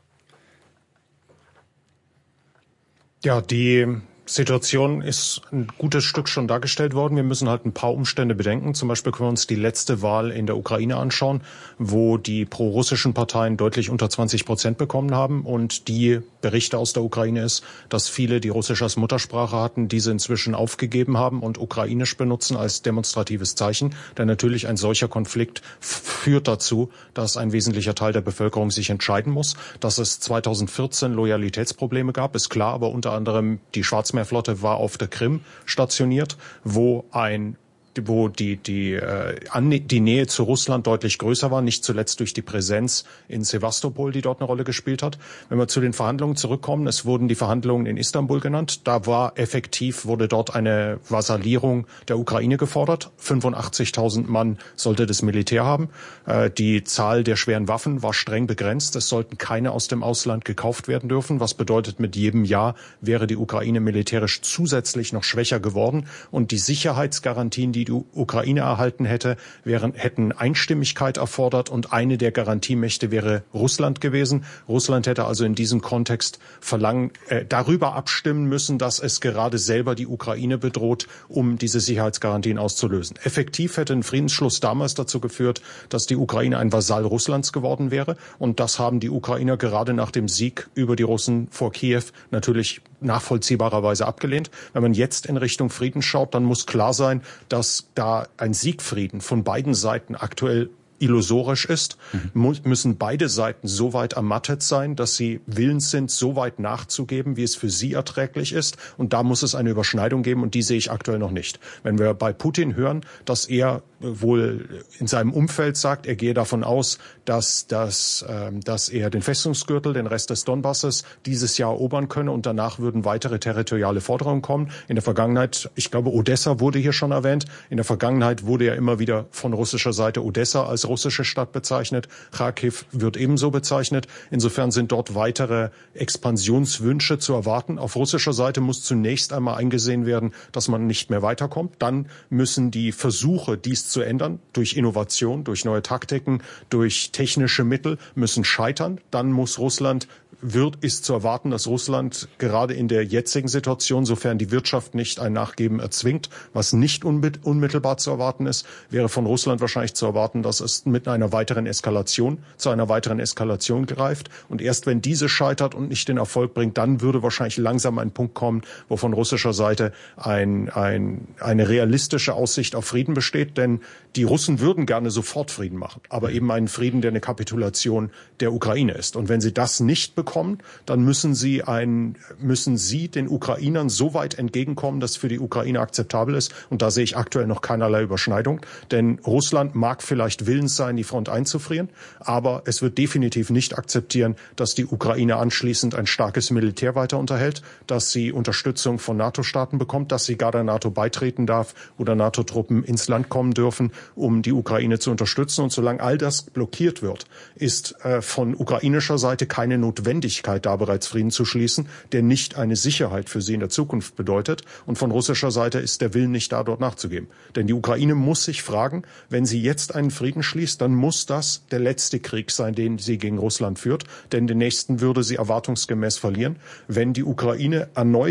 Ja, die Situation ist ein gutes Stück schon dargestellt worden. Wir müssen halt ein paar Umstände bedenken. Zum Beispiel können wir uns die letzte Wahl in der Ukraine anschauen, wo die pro-russischen Parteien deutlich unter zwanzig Prozent bekommen haben. Und die Berichte aus der Ukraine ist, dass viele, die Russisch als Muttersprache hatten, diese inzwischen aufgegeben haben und Ukrainisch benutzen als demonstratives Zeichen. Denn natürlich ein solcher Konflikt führt dazu, dass ein wesentlicher Teil der Bevölkerung sich entscheiden muss. Dass es zweitausendvierzehn Loyalitätsprobleme gab, ist klar, aber unter anderem die Schwarzmeerflotte war auf der Krim stationiert, wo ein wo die die äh, die Nähe zu Russland deutlich größer war, nicht zuletzt durch die Präsenz in Sevastopol, die dort eine Rolle gespielt hat. Wenn wir zu den Verhandlungen zurückkommen, es wurden die Verhandlungen in Istanbul genannt. Da war effektiv, wurde dort eine Vasallierung der Ukraine gefordert. fünfundachtzigtausend Mann sollte das Militär haben. Äh, die Zahl der schweren Waffen war streng begrenzt. Es sollten keine aus dem Ausland gekauft werden dürfen, was bedeutet, mit jedem Jahr wäre die Ukraine militärisch zusätzlich noch schwächer geworden. Und die Sicherheitsgarantien, die die Ukraine erhalten hätte, wären, hätten Einstimmigkeit erfordert und eine der Garantiemächte wäre Russland gewesen. Russland hätte also in diesem Kontext verlangen, äh, darüber abstimmen müssen, dass es gerade selber die Ukraine bedroht, um diese Sicherheitsgarantien auszulösen. Effektiv hätte ein Friedensschluss damals dazu geführt, dass die Ukraine ein Vasall Russlands geworden wäre. Und das haben die Ukrainer gerade nach dem Sieg über die Russen vor Kiew natürlich nachvollziehbarerweise abgelehnt. Wenn man jetzt in Richtung Frieden schaut, dann muss klar sein, dass da ein Siegfrieden von beiden Seiten aktuell illusorisch ist, mhm. müssen beide Seiten so weit ermattet sein, dass sie willens sind, so weit nachzugeben, wie es für sie erträglich ist. Und da muss es eine Überschneidung geben und die sehe ich aktuell noch nicht. Wenn wir bei Putin hören, dass er wohl in seinem Umfeld sagt, er gehe davon aus, dass, dass, ähm, dass er den Festungsgürtel, den Rest des Donbasses dieses Jahr erobern könne und danach würden weitere territoriale Forderungen kommen. In der Vergangenheit, ich glaube, Odessa wurde hier schon erwähnt, in der Vergangenheit wurde ja immer wieder von russischer Seite Odessa als russische Stadt bezeichnet. Kharkiv wird ebenso bezeichnet. Insofern sind dort weitere Expansionswünsche zu erwarten. Auf russischer Seite muss zunächst einmal eingesehen werden, dass man nicht mehr weiterkommt. Dann müssen die Versuche, dies zu ändern, durch Innovation, durch neue Taktiken, durch technische Mittel, müssen scheitern. Dann muss Russland wird, ist zu erwarten, dass Russland gerade in der jetzigen Situation, sofern die Wirtschaft nicht ein Nachgeben erzwingt, was nicht unmittelbar zu erwarten ist, wäre von Russland wahrscheinlich zu erwarten, dass es mit einer weiteren Eskalation, zu einer weiteren Eskalation greift. Und erst wenn diese scheitert und nicht den Erfolg bringt, dann würde wahrscheinlich langsam ein Punkt kommen, wo von russischer Seite ein, ein, eine realistische Aussicht auf Frieden besteht. Denn die Russen würden gerne sofort Frieden machen, aber eben einen Frieden, der eine Kapitulation der Ukraine ist. Und wenn sie das nicht bekommen, dann müssen sie ein, müssen sie den Ukrainern so weit entgegenkommen, dass für die Ukraine akzeptabel ist. Und da sehe ich aktuell noch keinerlei Überschneidung. Denn Russland mag vielleicht willens sein, die Front einzufrieren, aber es wird definitiv nicht akzeptieren, dass die Ukraine anschließend ein starkes Militär weiter unterhält, dass sie Unterstützung von NATO-Staaten bekommt, dass sie gar der NATO beitreten darf oder NATO-Truppen ins Land kommen dürfen, um die Ukraine zu unterstützen. Und solange all das blockiert wird, ist äh, von ukrainischer Seite keine Notwendigkeit, da bereits Frieden zu schließen, der nicht eine Sicherheit für sie in der Zukunft bedeutet. Und von russischer Seite ist der Willen nicht da, dort nachzugeben. Denn die Ukraine muss sich fragen, wenn sie jetzt einen Frieden schließt, dann muss das der letzte Krieg sein, den sie gegen Russland führt. Denn den nächsten würde sie erwartungsgemäß verlieren. Wenn die Ukraine erneut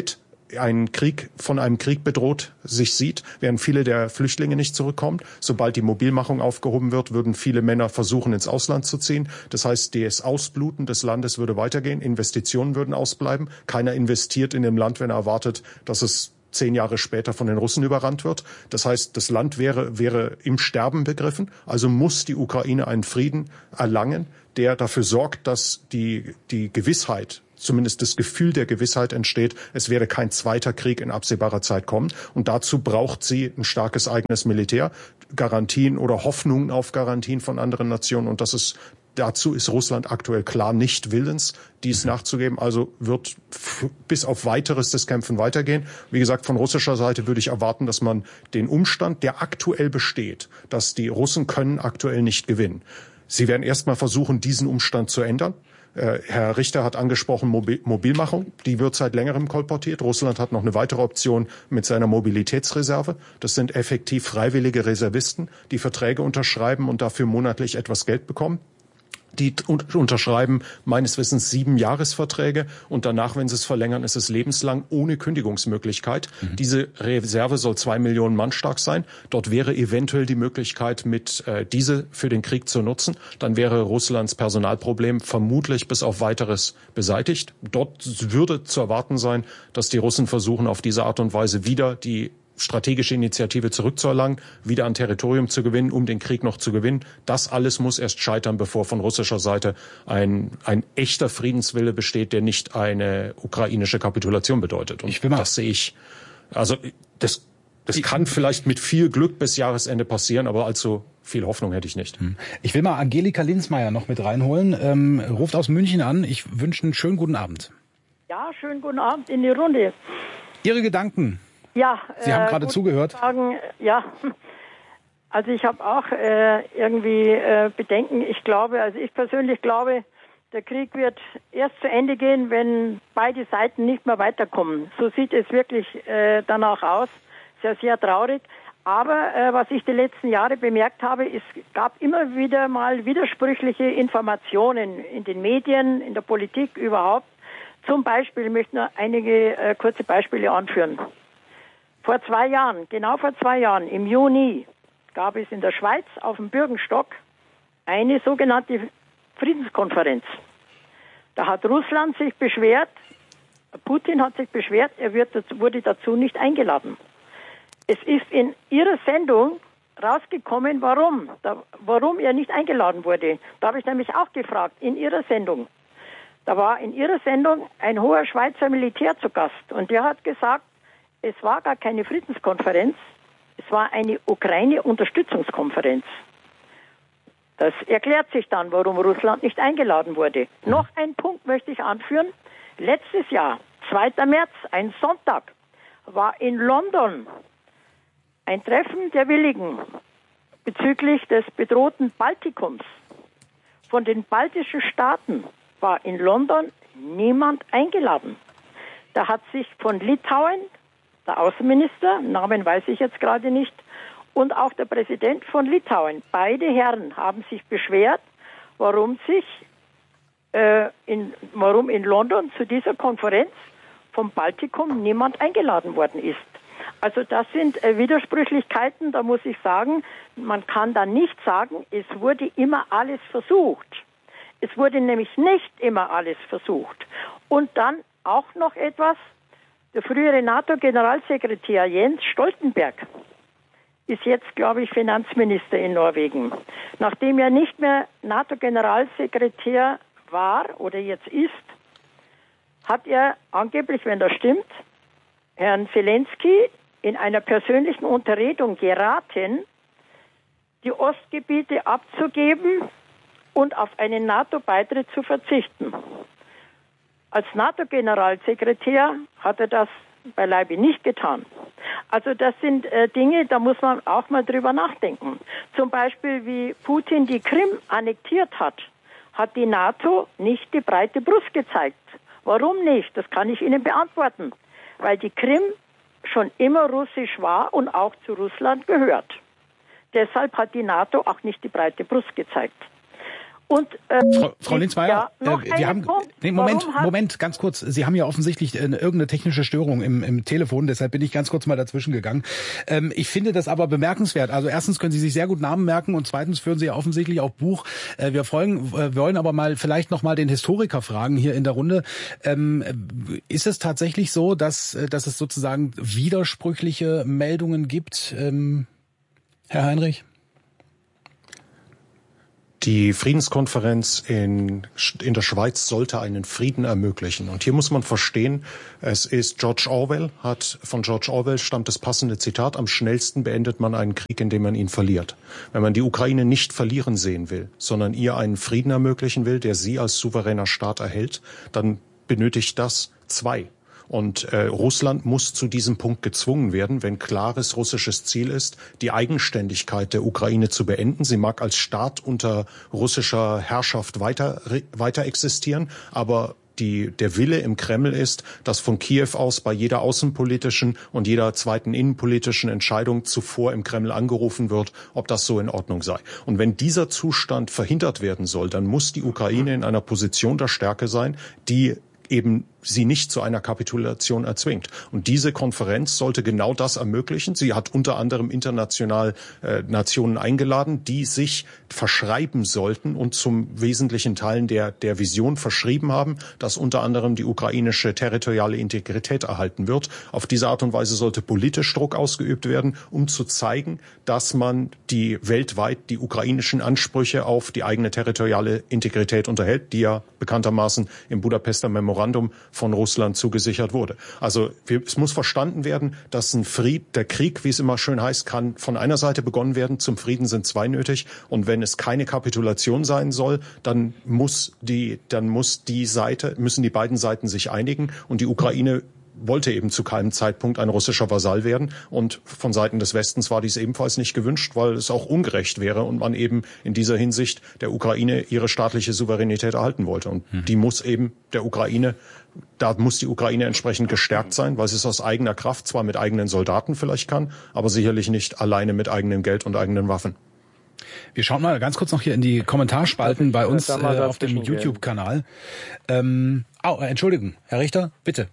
einen Krieg, von einem Krieg bedroht sich sieht, werden viele der Flüchtlinge nicht zurückkommen. Sobald die Mobilmachung aufgehoben wird, würden viele Männer versuchen, ins Ausland zu ziehen. Das heißt, das Ausbluten des Landes würde weitergehen, Investitionen würden ausbleiben. Keiner investiert in dem Land, wenn er erwartet, dass es zehn Jahre später von den Russen überrannt wird. Das heißt, das Land wäre, wäre im Sterben begriffen. Also muss die Ukraine einen Frieden erlangen, der dafür sorgt, dass die, die Gewissheit, zumindest das Gefühl der Gewissheit entsteht, es werde kein zweiter Krieg in absehbarer Zeit kommen. Und dazu braucht sie ein starkes eigenes Militär, Garantien oder Hoffnungen auf Garantien von anderen Nationen. Und das ist Dazu ist Russland aktuell klar nicht willens, dies mhm. nachzugeben. Also wird f- bis auf Weiteres das Kämpfen weitergehen. Wie gesagt, von russischer Seite würde ich erwarten, dass man den Umstand, der aktuell besteht, dass die Russen können aktuell nicht gewinnen. Sie werden erstmal versuchen, diesen Umstand zu ändern. Äh, Herr Richter hat angesprochen Mobil- Mobilmachung. Die wird seit längerem kolportiert. Russland hat noch eine weitere Option mit seiner Mobilitätsreserve. Das sind effektiv freiwillige Reservisten, die Verträge unterschreiben und dafür monatlich etwas Geld bekommen. Die unterschreiben meines Wissens sieben Jahresverträge und danach, wenn sie es verlängern, ist es lebenslang ohne Kündigungsmöglichkeit. Mhm. Diese Reserve soll zwei Millionen Mann stark sein. Dort wäre eventuell die Möglichkeit, mit äh, diese für den Krieg zu nutzen. Dann wäre Russlands Personalproblem vermutlich bis auf Weiteres beseitigt. Dort würde zu erwarten sein, dass die Russen versuchen, auf diese Art und Weise wieder die strategische Initiative zurückzuerlangen, wieder an Territorium zu gewinnen, um den Krieg noch zu gewinnen. Das alles muss erst scheitern, bevor von russischer Seite ein, ein echter Friedenswille besteht, der nicht eine ukrainische Kapitulation bedeutet. Und ich will mal das sehe ich, also das, das kann vielleicht mit viel Glück bis Jahresende passieren, aber allzu viel Hoffnung hätte ich nicht. Ich will mal Angelika Linsmeier noch mit reinholen, ähm, ruft aus München an. Ich wünsche einen schönen guten Abend. Ja, schönen guten Abend in die Runde. Ihre Gedanken? Ja, Sie haben äh, gerade zugehört. Sagen, ja, also ich habe auch äh, irgendwie äh, Bedenken. Ich glaube, also ich persönlich glaube, der Krieg wird erst zu Ende gehen, wenn beide Seiten nicht mehr weiterkommen. So sieht es wirklich äh, danach aus. Sehr, sehr traurig. Aber äh, was ich die letzten Jahre bemerkt habe, es gab immer wieder mal widersprüchliche Informationen in den Medien, in der Politik überhaupt. Zum Beispiel, ich möchte nur einige äh, kurze Beispiele anführen. Vor zwei Jahren, genau vor zwei Jahren, im Juni, gab es in der Schweiz auf dem Bürgenstock eine sogenannte Friedenskonferenz. Da hat Russland sich beschwert, Putin hat sich beschwert, er wird, wurde dazu nicht eingeladen. Es ist in ihrer Sendung rausgekommen, warum, da, warum er nicht eingeladen wurde. Da habe ich nämlich auch gefragt, in ihrer Sendung. Da war in ihrer Sendung ein hoher Schweizer Militär zu Gast und der hat gesagt, es war gar keine Friedenskonferenz, es war eine Ukraine-Unterstützungskonferenz. Das erklärt sich dann, warum Russland nicht eingeladen wurde. Noch ein Punkt möchte ich anführen. Letztes Jahr, zweiter März, ein Sonntag, war in London ein Treffen der Willigen bezüglich des bedrohten Baltikums. Von den baltischen Staaten war in London niemand eingeladen. Da hat sich von Litauen der Außenminister, Namen weiß ich jetzt gerade nicht, und auch der Präsident von Litauen, beide Herren haben sich beschwert, warum sich äh, in, warum in London zu dieser Konferenz vom Baltikum niemand eingeladen worden ist. Also das sind äh, Widersprüchlichkeiten, da muss ich sagen, man kann da nicht sagen, es wurde immer alles versucht. Es wurde nämlich nicht immer alles versucht. Und dann auch noch etwas, der frühere NATO-Generalsekretär Jens Stoltenberg ist jetzt, glaube ich, Finanzminister in Norwegen. Nachdem er nicht mehr NATO-Generalsekretär war oder jetzt ist, hat er angeblich, wenn das stimmt, Herrn Zelensky in einer persönlichen Unterredung geraten, die Ostgebiete abzugeben und auf einen NATO-Beitritt zu verzichten. Als NATO-Generalsekretär hat er das beileibe nicht getan. Also das sind äh, Dinge, da muss man auch mal drüber nachdenken. Zum Beispiel, wie Putin die Krim annektiert hat, hat die NATO nicht die breite Brust gezeigt. Warum nicht? Das kann ich Ihnen beantworten. Weil die Krim schon immer russisch war und auch zu Russland gehört. Deshalb hat die NATO auch nicht die breite Brust gezeigt. Und, äh, Frau, Frau Linzmeier, ja, noch äh, wir haben, Punkt. nee, Moment, Warum hat, Moment, ganz kurz. Sie haben ja offensichtlich äh, irgendeine technische Störung im, im Telefon, deshalb bin ich ganz kurz mal dazwischen gegangen. Ähm, ich finde das aber bemerkenswert. Also erstens können Sie sich sehr gut Namen merken und zweitens führen Sie ja offensichtlich auch Buch. Äh, wir, folgen, äh, wir wollen aber mal vielleicht noch mal den Historiker fragen hier in der Runde. Ähm, ist es tatsächlich so, dass, dass es sozusagen widersprüchliche Meldungen gibt, ähm, Herr Heinrich? Die Friedenskonferenz in, in der Schweiz sollte einen Frieden ermöglichen. Und hier muss man verstehen, es ist George Orwell, hat, von George Orwell stammt das passende Zitat, am schnellsten beendet man einen Krieg, indem man ihn verliert. Wenn man die Ukraine nicht verlieren sehen will, sondern ihr einen Frieden ermöglichen will, der sie als souveräner Staat erhält, dann benötigt das zwei. Und äh, Russland muss zu diesem Punkt gezwungen werden, wenn klares russisches Ziel ist, die Eigenständigkeit der Ukraine zu beenden. Sie mag als Staat unter russischer Herrschaft weiter, weiter existieren, aber die, der Wille im Kreml ist, dass von Kiew aus bei jeder außenpolitischen und jeder zweiten innenpolitischen Entscheidung zuvor im Kreml angerufen wird, ob das so in Ordnung sei. Und wenn dieser Zustand verhindert werden soll, dann muss die Ukraine in einer Position der Stärke sein, die eben sie nicht zu einer Kapitulation erzwingt. Und diese Konferenz sollte genau das ermöglichen. Sie hat unter anderem international äh, Nationen eingeladen, die sich verschreiben sollten und zum wesentlichen Teilen der, der Vision verschrieben haben, dass unter anderem die ukrainische territoriale Integrität erhalten wird. Auf diese Art und Weise sollte politisch Druck ausgeübt werden, um zu zeigen, dass man die weltweit die ukrainischen Ansprüche auf die eigene territoriale Integrität unterhält, die ja bekanntermaßen im Budapester Memorandum von Russland zugesichert wurde. Also wir, es muss verstanden werden, dass ein Fried, der Krieg, wie es immer schön heißt, kann von einer Seite begonnen werden. Zum Frieden sind zwei nötig. Und wenn es keine Kapitulation sein soll, dann muss die, dann muss die Seite, müssen die beiden Seiten sich einigen. Und die Ukraine wollte eben zu keinem Zeitpunkt ein russischer Vasall werden. Und von Seiten des Westens war dies ebenfalls nicht gewünscht, weil es auch ungerecht wäre und man eben in dieser Hinsicht der Ukraine ihre staatliche Souveränität erhalten wollte. Und hm. die muss eben der Ukraine, da muss die Ukraine entsprechend gestärkt sein, weil sie es aus eigener Kraft zwar mit eigenen Soldaten vielleicht kann, aber sicherlich nicht alleine mit eigenem Geld und eigenen Waffen. Wir schauen mal ganz kurz noch hier in die Kommentarspalten bei uns äh, auf dem YouTube-Kanal. Ähm, oh, Entschuldigung, Herr Richter, bitte.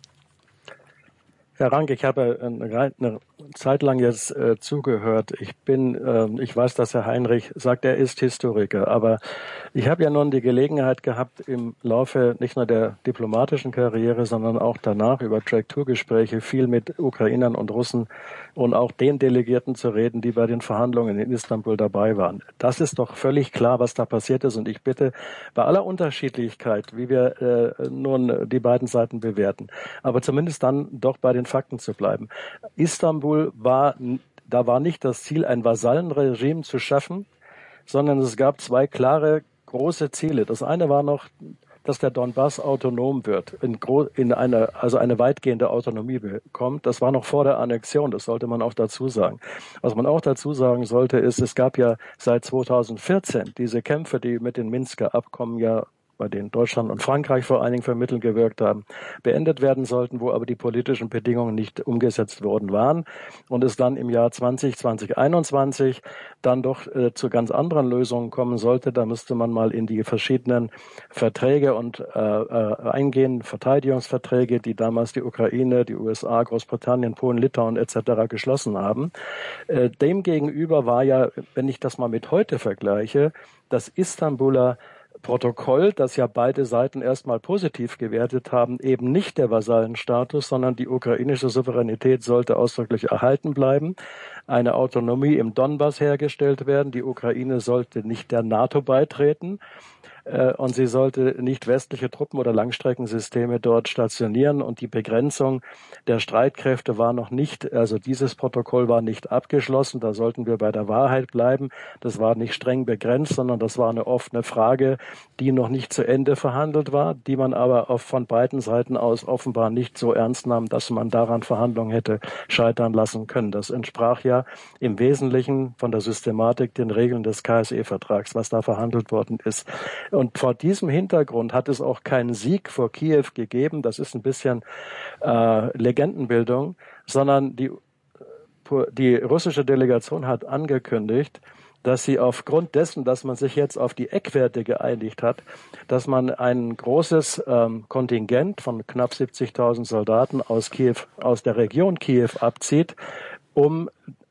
Herr Rank, ich habe eine Zeit lang jetzt äh, zugehört. Ich bin, äh, ich weiß, dass Herr Heinrich sagt, er ist Historiker, aber ich habe ja nun die Gelegenheit gehabt, im Laufe nicht nur der diplomatischen Karriere, sondern auch danach über Track-Tour-Gespräche viel mit Ukrainern und Russen und auch den Delegierten zu reden, die bei den Verhandlungen in Istanbul dabei waren. Das ist doch völlig klar, was da passiert ist, und ich bitte, bei aller Unterschiedlichkeit, wie wir äh, nun die beiden Seiten bewerten, aber zumindest dann doch bei den Fakten zu bleiben. Istanbul war, da war nicht das Ziel, ein Vasallenregime zu schaffen, sondern es gab zwei klare, große Ziele. Das eine war noch, dass der Donbass autonom wird, in, in eine, also eine weitgehende Autonomie bekommt. Das war noch vor der Annexion, das sollte man auch dazu sagen. Was man auch dazu sagen sollte, ist, es gab ja seit zweitausendvierzehn diese Kämpfe, die mit den Minsker Abkommen ja, bei denen Deutschland und Frankreich vor allen Dingen vermittelnd gewirkt haben, beendet werden sollten, wo aber die politischen Bedingungen nicht umgesetzt worden waren und es dann im Jahr zwanzig, zweitausendeinundzwanzig dann doch äh, zu ganz anderen Lösungen kommen sollte. Da müsste man mal in die verschiedenen Verträge und äh, äh, eingehen, Verteidigungsverträge, die damals die Ukraine, die U S A, Großbritannien, Polen, Litauen et cetera geschlossen haben. Äh, demgegenüber war ja, wenn ich das mal mit heute vergleiche, das Istanbuler Protokoll, das ja beide Seiten erstmal positiv gewertet haben, eben nicht der Vasallenstatus, sondern die ukrainische Souveränität sollte ausdrücklich erhalten bleiben, eine Autonomie im Donbass hergestellt werden, die Ukraine sollte nicht der NATO beitreten äh, und sie sollte nicht westliche Truppen oder Langstreckensysteme dort stationieren, und die Begrenzung der Streitkräfte war noch nicht, also dieses Protokoll war nicht abgeschlossen, da sollten wir bei der Wahrheit bleiben. Das war nicht streng begrenzt, sondern das war eine offene Frage, die noch nicht zu Ende verhandelt war, die man aber auch von beiden Seiten aus offenbar nicht so ernst nahm, dass man daran Verhandlungen hätte scheitern lassen können. Das entsprach ja im Wesentlichen von der Systematik den Regeln des K S E-Vertrags, was da verhandelt worden ist. Und vor diesem Hintergrund hat es auch keinen Sieg vor Kiew gegeben, das ist ein bisschen äh, Legendenbildung, sondern die, die russische Delegation hat angekündigt, dass sie aufgrund dessen, dass man sich jetzt auf die Eckwerte geeinigt hat, dass man ein großes ähm, Kontingent von knapp siebzigtausend Soldaten aus Kiew, aus der Region Kiew abzieht, um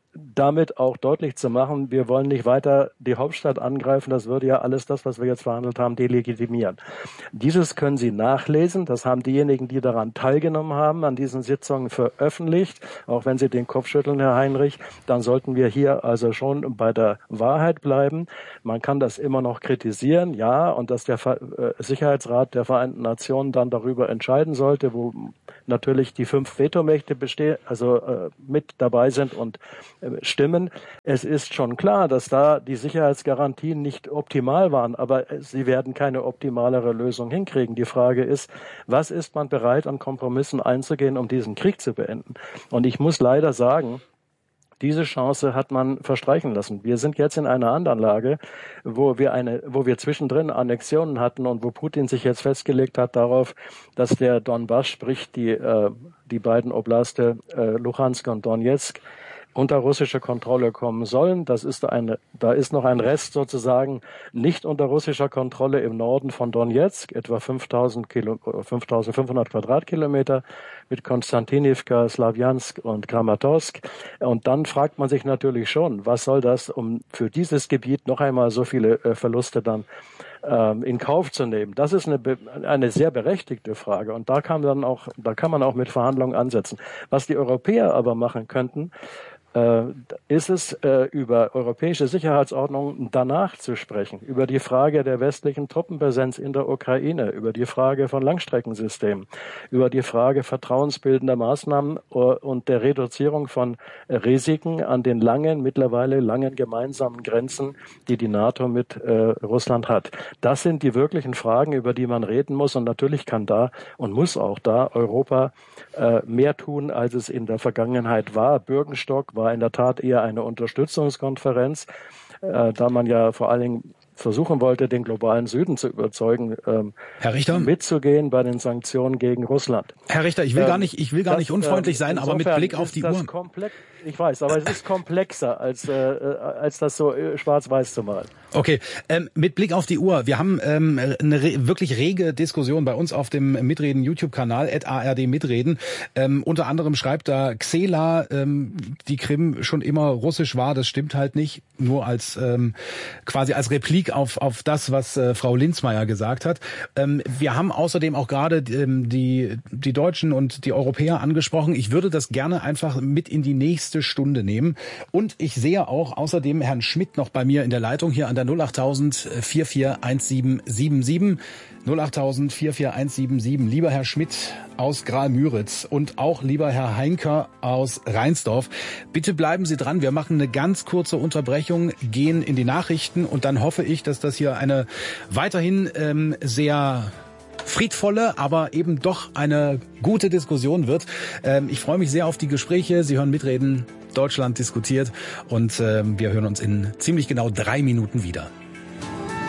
damit auch deutlich zu machen, wir wollen nicht weiter die Hauptstadt angreifen, das würde ja alles das, was wir jetzt verhandelt haben, delegitimieren. Dieses können Sie nachlesen, das haben diejenigen, die daran teilgenommen haben, an diesen Sitzungen veröffentlicht, auch wenn Sie den Kopf schütteln, Herr Heinrich, dann sollten wir hier also schon bei der Wahrheit bleiben. Man kann das immer noch kritisieren, ja, und dass der Sicherheitsrat der Vereinten Nationen dann darüber entscheiden sollte, wo natürlich die fünf Vetomächte bestehen, also äh, mit dabei sind und stimmen. Es ist schon klar, dass da die Sicherheitsgarantien nicht optimal waren, aber sie werden keine optimalere Lösung hinkriegen. Die Frage ist, was ist man bereit, an Kompromissen einzugehen, um diesen Krieg zu beenden? Und ich muss leider sagen, diese Chance hat man verstreichen lassen. Wir sind jetzt in einer anderen Lage, wo wir eine, wo wir zwischendrin Annexionen hatten und wo Putin sich jetzt festgelegt hat darauf, dass der Donbass, sprich die, äh, die beiden Oblaste äh, Luhansk und Donetsk, unter russische Kontrolle kommen sollen. Das ist eine, da ist noch ein Rest sozusagen nicht unter russischer Kontrolle im Norden von Donetsk, etwa fünftausend Kilo, fünftausendfünfhundert Quadratkilometer mit Konstantinivka, Slawjansk und Kramatorsk. Und dann fragt man sich natürlich schon, was soll das, um für dieses Gebiet noch einmal so viele äh, Verluste dann ähm, in Kauf zu nehmen? Das ist eine, eine sehr berechtigte Frage. Und da kann man auch, da kann man auch mit Verhandlungen ansetzen. Was die Europäer aber machen könnten, äh, ist es, äh, über europäische Sicherheitsordnung danach zu sprechen, über die Frage der westlichen Truppenpräsenz in der Ukraine, über die Frage von Langstreckensystemen, über die Frage vertrauensbildender Maßnahmen und der Reduzierung von Risiken an den langen, mittlerweile langen gemeinsamen Grenzen, die die NATO mit äh, Russland hat. Das sind die wirklichen Fragen, über die man reden muss, und natürlich kann da und muss auch da Europa äh, mehr tun, als es in der Vergangenheit war. Bürgenstock war in der Tat eher eine Unterstützungskonferenz, äh, da man ja vor allen Dingen versuchen wollte, den globalen Süden zu überzeugen, ähm, Herr Richter, mitzugehen bei den Sanktionen gegen Russland. Herr Richter, ich will ähm, gar nicht, ich will gar das, nicht unfreundlich sein, aber mit Blick auf die Uhr. Komplex, ich weiß, aber es ist komplexer, als äh, als das so äh, schwarz-weiß zu malen. Okay, ähm, mit Blick auf die Uhr. Wir haben ähm, eine re- wirklich rege Diskussion bei uns auf dem Mitreden YouTube-Kanal, at A R D Mitreden. Ähm, unter anderem schreibt da Xela, ähm, die Krim schon immer russisch war. Das stimmt halt nicht. Nur als ähm, quasi als Replik auf auf das, was äh, Frau Linzmeier gesagt hat. Ähm, wir haben außerdem auch gerade ähm, die die Deutschen und die Europäer angesprochen. Ich würde das gerne einfach mit in die nächste Stunde nehmen. Und ich sehe auch außerdem Herrn Schmidt noch bei mir in der Leitung hier an der null acht null null vier vier eins sieben sieben sieben. null acht null null vier vier eins sieben sieben. Lieber Herr Schmidt aus Graal-Müritz und auch lieber Herr Heinker aus Reinsdorf, bitte bleiben Sie dran. Wir machen eine ganz kurze Unterbrechung, gehen in die Nachrichten und dann hoffe ich, dass das hier eine weiterhin ähm, sehr friedvolle, aber eben doch eine gute Diskussion wird. Ähm, ich freue mich sehr auf die Gespräche. Sie hören Mitreden, Deutschland diskutiert und ähm, wir hören uns in ziemlich genau drei Minuten wieder.